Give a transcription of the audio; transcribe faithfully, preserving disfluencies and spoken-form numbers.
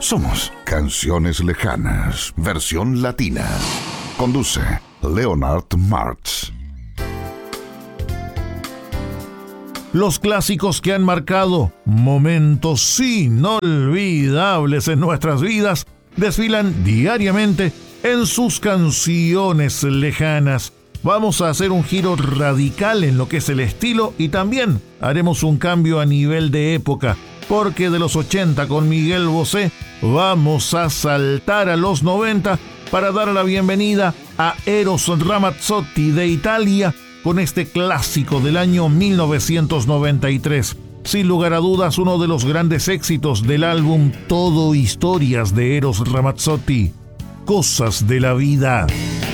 Somos Canciones Lejanas, versión latina. Conduce Leonard Martz. Los clásicos que han marcado momentos inolvidables en nuestras vidas desfilan diariamente en sus canciones lejanas. Vamos a hacer un giro radical en lo que es el estilo y también haremos un cambio a nivel de época, porque de los ochenta con Miguel Bosé vamos a saltar a los noventa para dar la bienvenida a Eros Ramazzotti de Italia con este clásico del año mil novecientos noventa y tres. Sin lugar a dudas, uno de los grandes éxitos del álbum Todo Historias de Eros Ramazzotti, Cosas de la Vida.